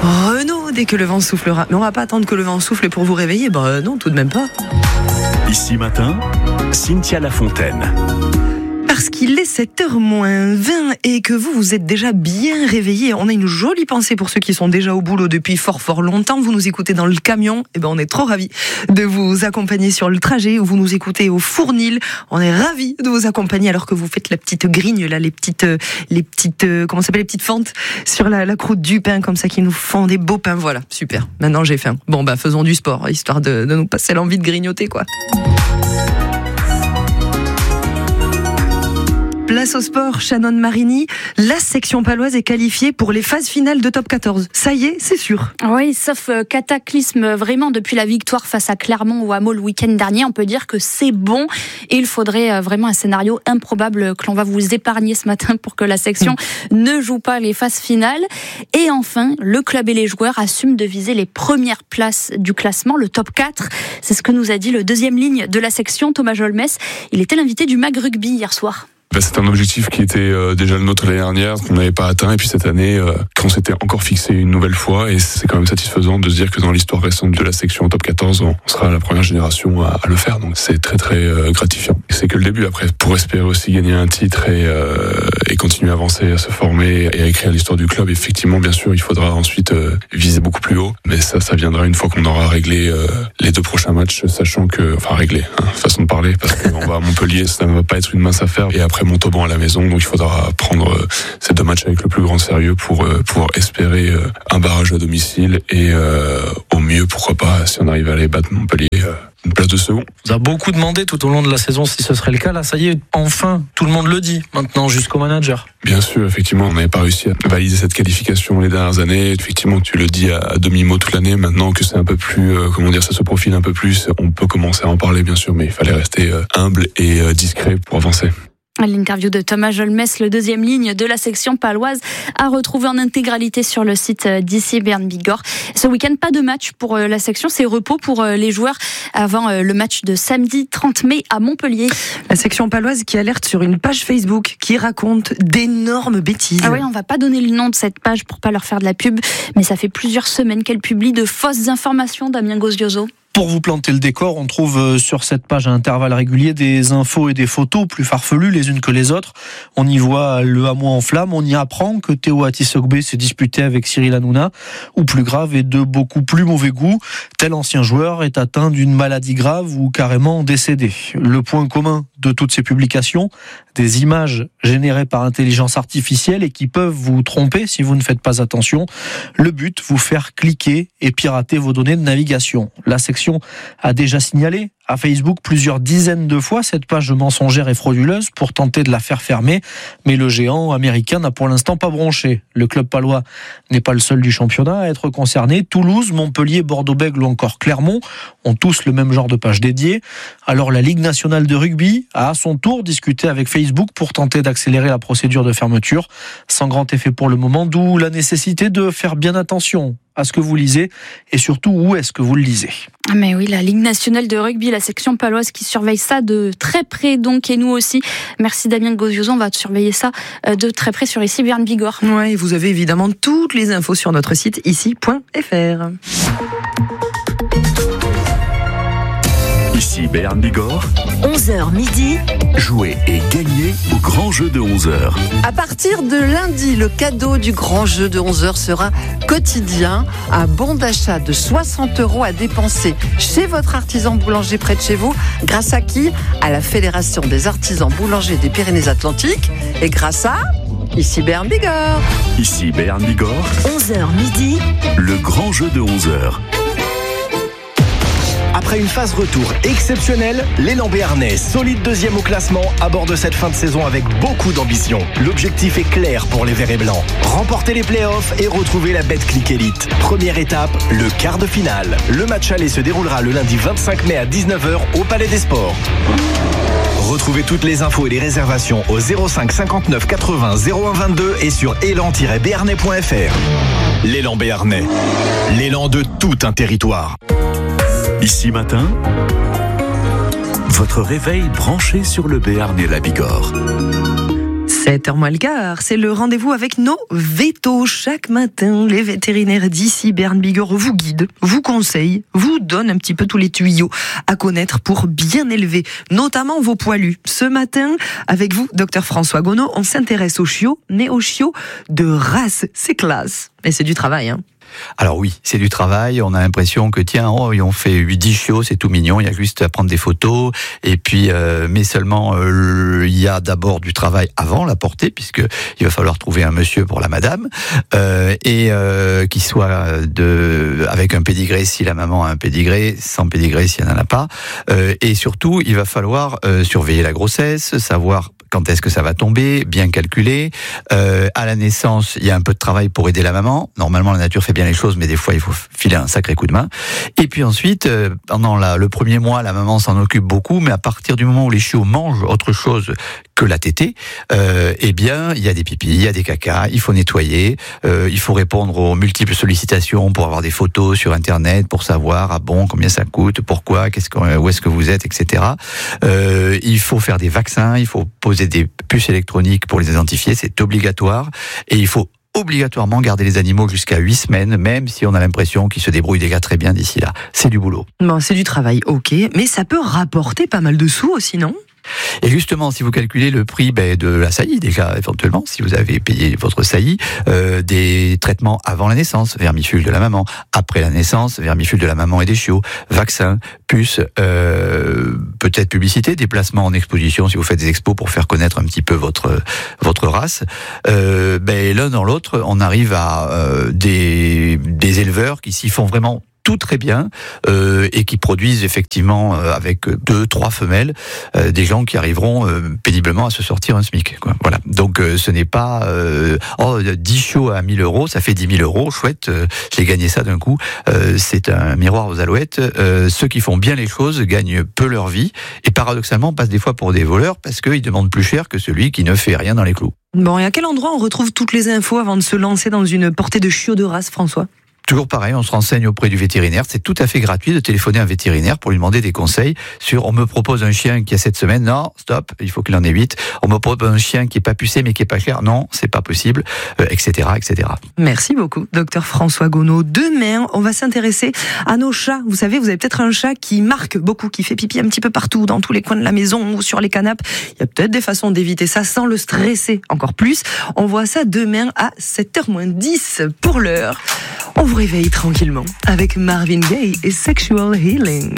Renaud, dès que le vent soufflera. Mais on va pas attendre que le vent souffle pour vous réveiller. Non, tout de même pas. Ici matin, Cynthia Lafontaine. Parce qu'il est 7h-20 et que vous êtes déjà bien réveillés. On a une jolie pensée pour ceux qui sont déjà au boulot depuis fort longtemps. Vous nous écoutez dans le camion. On est trop ravis de vous accompagner sur le trajet. Vous nous écoutez au fournil. On est ravis de vous accompagner alors que vous faites la petite grigne, là, les petites, comment ça s'appelle, les petites fentes sur la croûte du pain, comme ça, qui nous font des beaux pains. Voilà, super. Maintenant, j'ai faim. Faisons du sport, histoire de nous passer l'envie de grignoter, quoi. Place au sport, Shannon Marini. La section paloise est qualifiée pour les phases finales de top 14. Ça y est, c'est sûr. Oui, sauf cataclysme vraiment depuis la victoire face à Clermont au Hameau le week-end dernier. On peut dire que c'est bon et il faudrait vraiment un scénario improbable que l'on va vous épargner ce matin pour que la section ne joue pas les phases finales. Et enfin, le club et les joueurs assument de viser les premières places du classement, le top 4. C'est ce que nous a dit le deuxième ligne de la section, Thomas Jolmes. Il était l'invité du MAG Rugby hier soir. C'est un objectif qui était déjà le nôtre l'année dernière, qu'on n'avait pas atteint, et puis cette année, qu'on s'était encore fixé une nouvelle fois, et c'est quand même satisfaisant de se dire que dans l'histoire récente de la section top 14, on sera la première génération à le faire, donc c'est très gratifiant. Et c'est que le début, après, pour espérer aussi gagner un titre et continuer à avancer, à se former et à écrire l'histoire du club, effectivement, bien sûr, il faudra ensuite viser beaucoup plus haut, mais ça viendra une fois qu'on aura réglé les 2 prochains matchs, sachant que, façon de parler, parce qu'on va à Montpellier, ça ne va pas être une mince affaire, et après Montauban à la maison, donc il faudra prendre ces 2 matchs avec le plus grand sérieux pour espérer un barrage à domicile et au mieux, pourquoi pas, si on arrive à aller battre Montpellier, une place de second. On a beaucoup demandé tout au long de la saison si ce serait le cas. Là, ça y est, enfin, tout le monde le dit maintenant jusqu'au manager. Bien sûr, effectivement, on n'avait pas réussi à valider cette qualification les dernières années. Effectivement, tu le dis à demi-mot toute l'année. Maintenant que c'est un peu plus, ça se profile un peu plus, on peut commencer à en parler, bien sûr, mais il fallait rester humble et discret pour avancer. L'interview de Thomas Jolmes, le deuxième ligne de la section paloise, à retrouver en intégralité sur le site d'ici Bern Bigorre. Ce week-end, pas de match pour la section, c'est repos pour les joueurs avant le match de samedi 30 mai à Montpellier. La section paloise qui alerte sur une page Facebook qui raconte d'énormes bêtises. Ah oui, on va pas donner le nom de cette page pour pas leur faire de la pub, mais ça fait plusieurs semaines qu'elle publie de fausses informations, Damien Gozioso. Pour vous planter le décor, on trouve sur cette page à intervalles réguliers des infos et des photos plus farfelues les unes que les autres. On y voit le hameau en flammes, on y apprend que Théo Atisogbe s'est disputé avec Cyril Hanouna, ou plus grave et de beaucoup plus mauvais goût, tel ancien joueur est atteint d'une maladie grave ou carrément décédé. Le point commun de toutes ces publications, des images générées par intelligence artificielle et qui peuvent vous tromper si vous ne faites pas attention. Le but, vous faire cliquer et pirater vos données de navigation. La section a déjà signalé à Facebook plusieurs dizaines de fois cette page mensongère et frauduleuse pour tenter de la faire fermer, mais le géant américain n'a pour l'instant pas bronché. Le club palois n'est pas le seul du championnat à être concerné. Toulouse, Montpellier, Bordeaux-Bègles ou encore Clermont ont tous le même genre de page dédiée. Alors la Ligue nationale de rugby a à son tour discuté avec Facebook pour tenter d'accélérer la procédure de fermeture, sans grand effet pour le moment, d'où la nécessité de faire bien attention à ce que vous lisez et surtout où est-ce que vous le lisez. Mais oui, la Ligue nationale de rugby, la section paloise qui surveille ça de très près donc, et nous aussi. Merci Damien Gozioso, on va surveiller ça de très près sur ici Bern Bigorre. Ouais, et vous avez évidemment toutes les infos sur notre site ici.fr. Ici Bern Bigorre, 11h midi. jouez et gagnez au grand jeu de 11h. À partir de lundi, le cadeau du grand jeu de 11h sera quotidien. Un bon d'achat de 60 € à dépenser chez votre artisan boulanger près de chez vous. Grâce à qui? À la Fédération des artisans boulangers des Pyrénées-Atlantiques. Et grâce à ici Bern Bigorre. Ici Bern Bigorre, 11h midi. le grand jeu de 11h. Après une phase retour exceptionnelle, l'élan béarnais, solide deuxième au classement, aborde cette fin de saison avec beaucoup d'ambition. L'objectif est clair pour les Verts et Blancs. Remporter les playoffs et retrouver la Betclic Elite. Première étape, le quart de finale. Le match aller se déroulera le lundi 25 mai à 19h au Palais des Sports. Retrouvez toutes les infos et les réservations au 05 59 80 01 22 et sur élan-béarnais.fr. L'élan béarnais, l'élan de tout un territoire. Ici matin, votre réveil branché sur le Béarn et la Bigorre. 7h moins le quart, c'est le rendez-vous avec nos vétos. Chaque matin, les vétérinaires d'ici, Bern Bigorre, vous guident, vous conseillent, vous donnent un petit peu tous les tuyaux à connaître pour bien élever, notamment vos poilus. Ce matin, avec vous, docteur François Gonod, on s'intéresse aux chiots, nés aux chiots de race. C'est classe. Et c'est du travail, hein. Alors oui, c'est du travail, on a l'impression que tiens, on fait 8-10 chiots, c'est tout mignon, il y a juste à prendre des photos, et puis mais seulement il y a d'abord du travail avant la portée, puisque il va falloir trouver un monsieur pour la madame, et qui soit avec un pédigré si la maman a un pédigré, sans pédigré si elle n'en a pas, et surtout il va falloir surveiller la grossesse, savoir quand est-ce que ça va tomber, bien calculer. À la naissance, il y a un peu de travail pour aider la maman. Normalement, la nature fait bien les choses, mais des fois, il faut filer un sacré coup de main. Et puis ensuite, pendant le premier mois, la maman s'en occupe beaucoup, mais à partir du moment où les chiots mangent autre chose que la tétée, eh bien, il y a des pipis, il y a des cacas, il faut nettoyer, il faut répondre aux multiples sollicitations pour avoir des photos sur Internet, pour savoir, combien ça coûte, pourquoi, où est-ce que vous êtes, etc. Il faut faire des vaccins, il faut poser des puces électroniques pour les identifier, c'est obligatoire, et il faut obligatoirement garder les animaux jusqu'à 8 semaines, même si on a l'impression qu'ils se débrouillent déjà très bien d'ici là. C'est du boulot. Bon, c'est du travail, ok, mais ça peut rapporter pas mal de sous aussi, non ? Et justement, si vous calculez le prix de la saillie, déjà éventuellement, si vous avez payé votre saillie, des traitements avant la naissance, vermifuge de la maman, après la naissance, vermifuge de la maman et des chiots, vaccins, puces, peut-être publicité, déplacement en exposition si vous faites des expos pour faire connaître un petit peu votre race, l'un dans l'autre, on arrive à des éleveurs qui s'y font vraiment tout très bien, et qui produisent effectivement avec 2-3 femelles des gens qui arriveront péniblement à se sortir un SMIC, quoi. Voilà. Donc ce n'est pas 10 chiots à 1 000 euros, ça fait 10 000 euros, chouette, j'ai gagné ça d'un coup. C'est un miroir aux alouettes. Ceux qui font bien les choses gagnent peu leur vie et paradoxalement passent des fois pour des voleurs parce qu'ils demandent plus cher que celui qui ne fait rien dans les clous. Bon, et à quel endroit on retrouve toutes les infos avant de se lancer dans une portée de chiots de race, François ? Toujours pareil, on se renseigne auprès du vétérinaire. C'est tout à fait gratuit de téléphoner à un vétérinaire pour lui demander des conseils sur on me propose un chien qui a 7 semaines. Non, stop, il faut qu'il en ait 8. On me propose un chien qui est pas pucé mais qui est pas cher. Non, c'est pas possible, etc., etc. Merci beaucoup, docteur François Gonod. Demain, on va s'intéresser à nos chats. Vous savez, vous avez peut-être un chat qui marque beaucoup, qui fait pipi un petit peu partout, dans tous les coins de la maison ou sur les canapes. Il y a peut-être des façons d'éviter ça sans le stresser encore plus. On voit ça demain à 7h-10 pour l'heure. On vous réveille tranquillement avec Marvin Gaye et Sexual Healing.